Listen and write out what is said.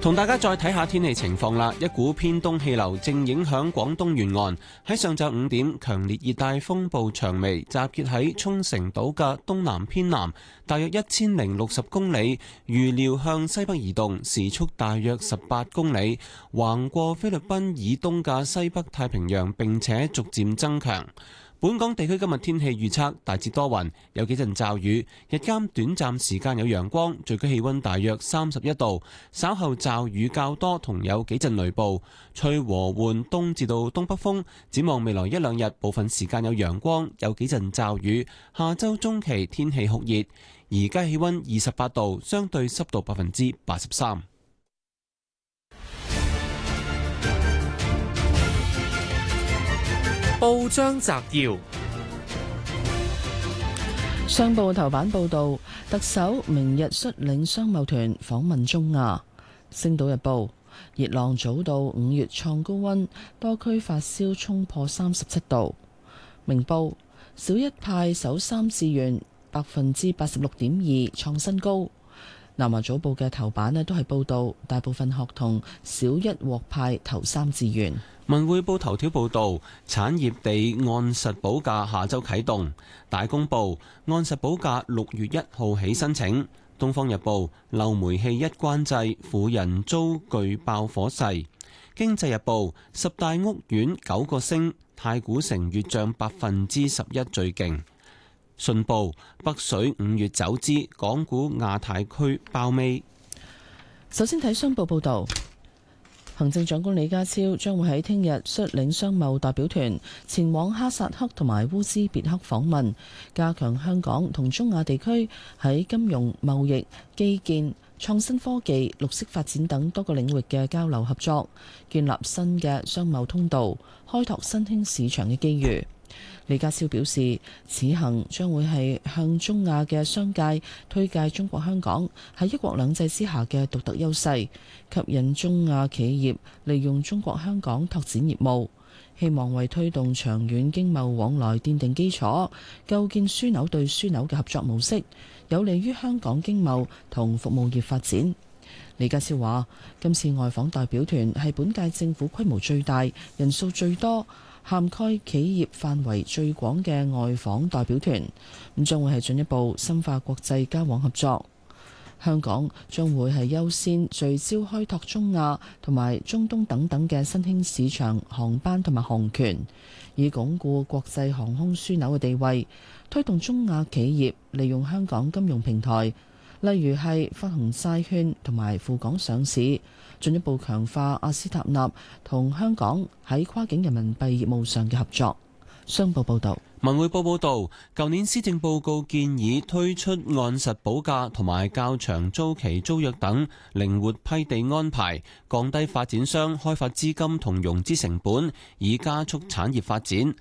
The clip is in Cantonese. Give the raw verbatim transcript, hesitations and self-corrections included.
同大家再睇下天氣情況啦。一股偏東氣流正影響廣東沿岸。喺上晝五點，強烈熱帶風暴長眉集結喺沖繩島嘅東南偏南，大約一千零六十公里，預料向西北移動，時速大約十八公里，橫過菲律賓以東嘅西北太平洋，並且逐漸增強。本港地區今日天氣預測大致多雲，有幾陣驟雨，日間短暫時間有陽光，最高氣溫大約三十一度。稍後驟雨較多，同有幾陣雷暴，吹和緩東至到東北風。展望未來一兩日，部分時間有陽光，有幾陣驟雨。下周中期天氣酷熱，而家氣溫二十八度，相對濕度百分之八十三。 報章摘要： 商報頭版報道，特首明日率領商貿團訪問中亞。星島日報：熱浪早到五月創高溫，多區發燒衝破三十七度。明報：小一派首三志願百分之八十六點二創新高。南華早報嘅頭版咧都係報道，大部分學童小一獲派頭三志願。 文匯報頭條報道，產業地按實補價下周啟動。大公報按實補價六月一號起申請。東方日報漏煤氣一關制，婦人遭巨爆火勢。經濟日報十大屋苑九個升，太古城月漲百分之十一最勁。信報北水五月走資，港股亞太區包尾。 首先睇商報報道。行政長官李家超將會喺聽日率領商貿代表團前往哈薩克同埋烏茲別克訪問，加強香港同中亞地區喺金融、貿易、基建、創新科技、綠色發展等多個領域嘅交流合作，建立新嘅商貿通道，開拓新興市場嘅機遇。李家超表示，此行將會係向中亞嘅商界推介中國香港喺一國兩制之下嘅獨特優勢，吸引中亞企業利用中國香港拓展業務，希望為推動長遠經貿往來奠定基礎，構建樞紐對樞紐嘅合作模式，有利於香港經貿同服務業發展。李家超話，今次外訪代表團係本屆政府規模最大、人數最多、涵蓋企業範圍最廣嘅外訪代表團，咁將會係進一步深化國際交往合作。香港將會係優先聚焦開拓中亞同埋中東等等嘅新興市場航班同埋航權，以鞏固國際航空樞紐嘅地位，推動中亞企業利用香港金融平台，例如係發行債券同埋赴港上市，進一步強化阿斯塔納同香港喺跨境人民幣業務上嘅合作。商報報道。 文匯報報道，舊年施政報告建議推出按實補價同埋較長租期租約等靈活批地安排，降低發展商開發資金同融資成本，以加速產業發展。